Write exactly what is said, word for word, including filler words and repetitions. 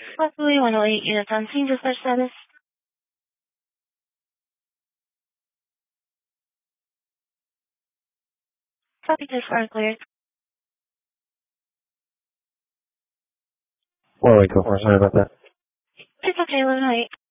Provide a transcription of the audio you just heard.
Possibly one oh eight units on scene, dispatch status. Copy this far clear. Well, wait, go for it. Sorry about that. It's okay, one oh eight.